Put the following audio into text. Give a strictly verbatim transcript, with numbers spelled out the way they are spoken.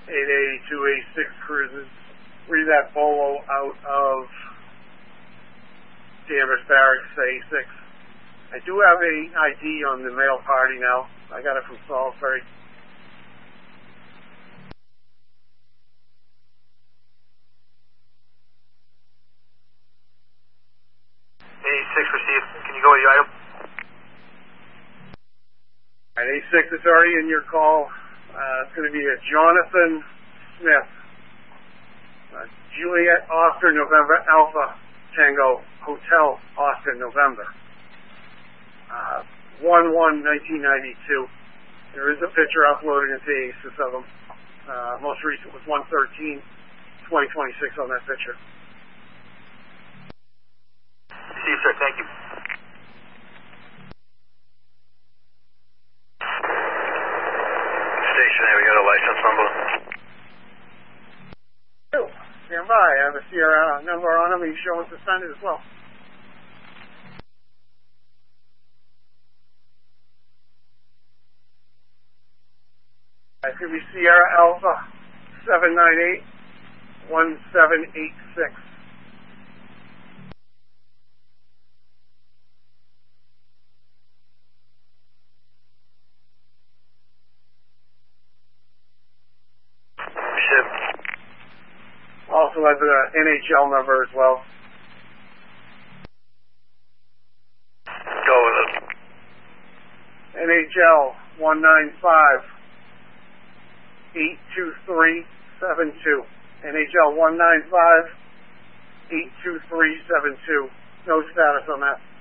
eight eighty-two eighty-six cruises. Read that Bolo out of Danvers Barracks, eighty-six. I do have a I D on the male party now. I got it from Salisbury. eighty-six received. Can you go with the item? Alright, eighty-six is already in your call. Uh, it's going to be a Jonathan Smith. Uh, Juliet Oscar November Alpha Tango Hotel Oscar November. Uh, one one nineteen ninety-two. There is a picture uploaded into ACES of them. Uh, most recent was one thirteen twenty twenty-six on that picture. Received, sir. Thank you. Stationary, we got a license number. Oh, stand by. I have a Sierra number on him. He's showing suspended as well. It's going to be Sierra Alpha seven nine eight one seven eight six. Also has an N H L number as well. Go with it. N H L one nine five eight two three seven two. N H L one nine five eight two three seven two. No status on that.